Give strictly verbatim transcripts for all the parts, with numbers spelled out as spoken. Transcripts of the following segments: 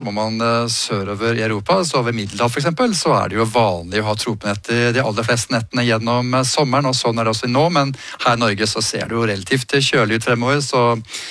kommer man sørover i Europa, så ved Middelhav for eksempel, så er det jo vanlig å ha tropenetter de aller fleste nettene gjennom sommeren, og sånn er det også nå, men her i Norge så ser det jo relativt kjølig ut fremover, så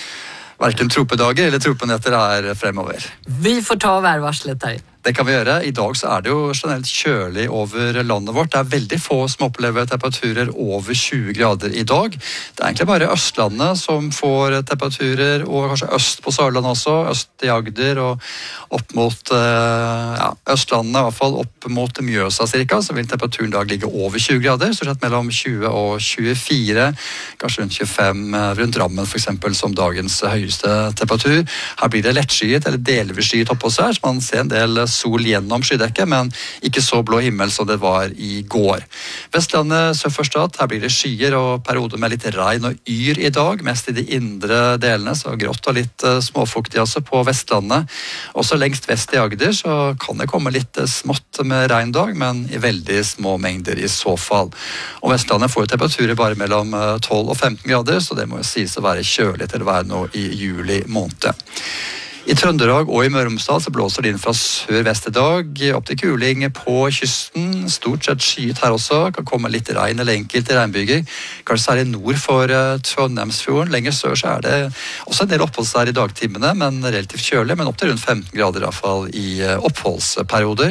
hverken tropedager eller tropenetter er fremover. Vi får ta værvarslet her. Det kan vi gjøre. I dag så er det jo generelt kjølig over landet vårt. Det er veldig få som opplever temperaturer over tjue grader i dag. Det er egentlig bare Østlandet som får temperaturer, og kanskje øst på Sørlandet også, øst i Agder og opp mot ja, Østlandet, i hvert fall opp mot Mjøsa cirka, så vil temperaturen i dag ligge over tjue grader, så slett mellom tjue og tjuefire, kanskje rundt tjuefem, rundt Rammen for eksempel, som dagens høyeste temperatur. Her blir det lettskyet eller delvis skyet oppå seg, så man ser en del sol gjennom skydekket, men ikke så blå himmel som det var i går. Vestlandet sør for Stad, her blir det skyer og perioder med litt regn og yr i dag, mest i de indre delene, så grått og litt småfuktig altså på Vestlandet. Også lengst vest i Agder så kan det komme litt smått med regndag, men i veldig små mengder i så fall. Og Vestlandet får temperaturer bare mellom tolv og femten grader, så det må jo sies å være kjølig til å være nå i juli måned. I Trøndelag og i Møre og Romsdal så blåser det inn fra sør-vest i dag, opp til kuling på kysten, stort sett skyet her også, kan komme litt regn eller enkelte regnbyger, kanskje særlig nord for Trondheimsfjorden, lenger sør så er det også en del oppholdsvær i dagtimene, men relativt kjølig, men opp til rundt femten grader i hvert fall i oppholdsperioder.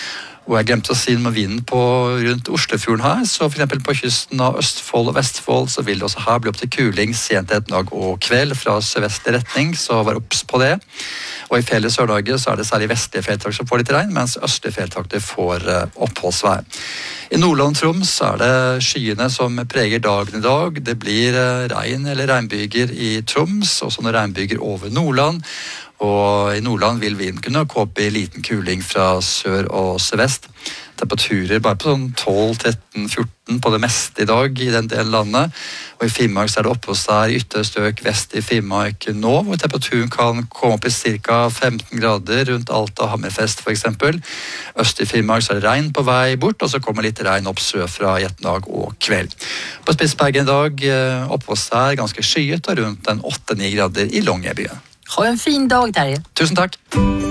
Og jeg glemte å si noe med vinden på rundt Oslofjorden her, så for eksempel på kysten av Østfold og Vestfold så vil det også her bli opp til kuling sent ettermiddag og kveld fra sørvestlig retning, så vær obs på det. Og i fjellet i Sør-Norge så er det særlig vestlige fjelltrakter som får litt regn, mens østlige fjelltrakter får oppholdsvær. I Nordland og Troms er det skyene som preger dagen i dag. Det blir regn eller regnbyger i Troms, og sånne regnbyger over Nordland. Og i Nordland vil vinden kunne gå opp i liten kuling fra sør og sørvest. Temperaturer bare på sånn tolv, tretten, fjorten på det meste i dag i den delen av landet. Og i Finnmark så er det oppholdsvær i ytre strøk vest i Finnmark nå, hvor temperaturen kan komme opp i ca. femten grader rundt Alta og Hammerfest for eksempel. Øst i Finnmark så er det regn på vei bort, og så kommer litt regn opp sør fra ettermiddag og kveld. På Spitsbergen i dag oppholdsvær ganske skyet og rundt åtte til ni grader i Longyearbyen. Ha en fin dag, Terje. Tusen takk.